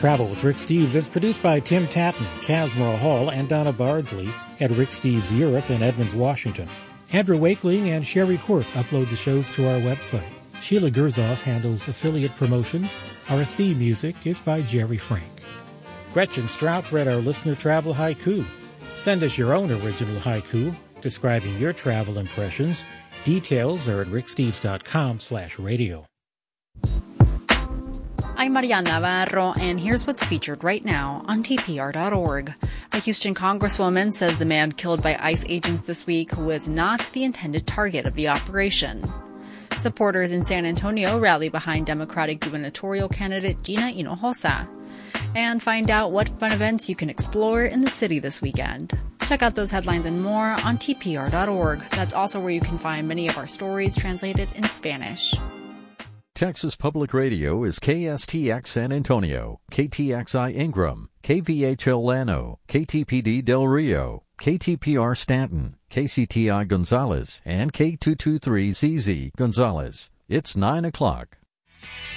Travel with Rick Steves is produced by Tim Tatton, Casmore Hall, and Donna Bardsley at Rick Steves Europe in Edmonds, Washington. Andrew Wakeling and Sherry Court upload the shows to our website. Sheila Gerzoff handles affiliate promotions. Our theme music is by Jerry Frank. Gretchen Strout read our listener travel haiku. Send us your own original haiku describing your travel impressions. Details are at ricksteves.com/radio. I'm Mariana Navarro, and here's what's featured right now on TPR.org. A Houston congresswoman says the man killed by ICE agents this week was not the intended target of the operation. Supporters in San Antonio rally behind Democratic gubernatorial candidate Gina Hinojosa. And find out what fun events you can explore in the city this weekend. Check out those headlines and more on TPR.org. That's also where you can find many of our stories translated in Spanish. Texas Public Radio is KSTX San Antonio, KTXI Ingram, KVHL Llano, KTPD Del Rio, KTPR Stanton, KCTI Gonzales, and K223ZZ Gonzales. It's 9 o'clock.